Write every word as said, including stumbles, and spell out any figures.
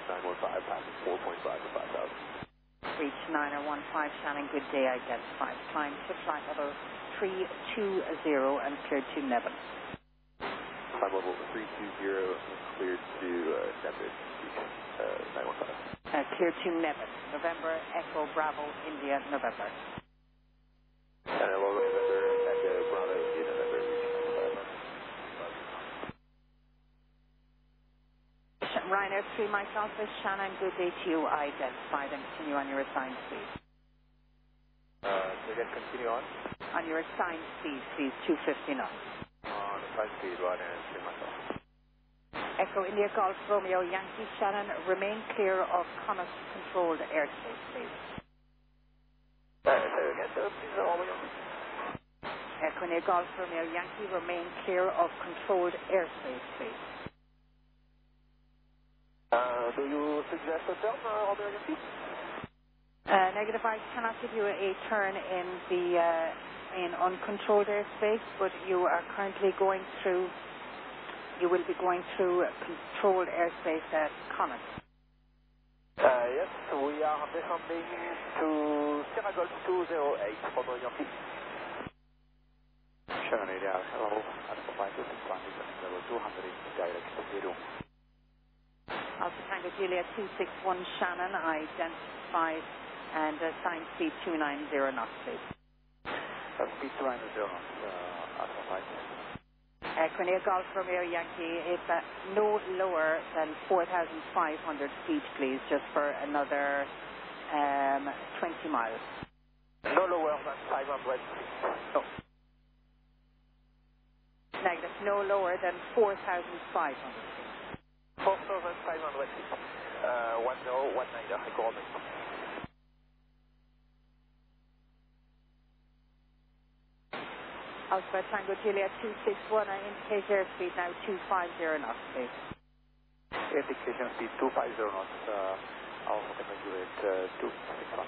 nine one five, passing four point five to five thousand. Reach niner one five, Shannon, good day, identified. Climb to flight level three two zero and cleared to Nevin. Climb level three two zero, cleared to uh, Nevin, uh, nine one five. Uh, cleared to Nevin, November, Echo, Bravo, India, November. And hello, November, Echo, Bravo, India, November, Ryanair three Mike Alpha, Shannon, good day to you, identified, and continue on your assigned speed. Uh, so again, continue on? On your assigned speed, please, two fifty knots. On assigned speed, Ryanair three Mike Alpha. Echo India Golf Romeo Yankee Shannon, remain clear of Connaught controlled airspace, please. Uh, say again, so please, all the way on. Echo India Golf Romeo Yankee, remain clear of controlled airspace, please. Uh, do you suggest a turn, uh, Romeo Yankee? Uh, negative, I cannot give you a turn in the uh, in uncontrolled airspace, but you are currently going through. You will be going through controlled airspace at Connaught. Uh, yes, we are descending to Sierra Golf two zero eight, Romeo Yankee. Shannon India, hello, Alpha five two six one, level two hundred in direct to zero. Alpha Tango Juliet two six one Shannon, identified and assigned speed two nine zero knots, please. Uh, speed two nine zero knots, uh, Alpha five. Echo India Golf Romeo Yankee, it's uh, no lower than four thousand five hundred feet, please, just for another um, twenty miles. No lower than five hundred feet. Oh. Negative, no lower than four thousand five hundred feet. four thousand five hundred feet. Uh, one zero one nine, record. Alpha Tango Juliet two six one, I indicate airspeed now two five zero knots, please. Indication speed two five zero knots, uh, Alpha Tango Juliet uh, two six one.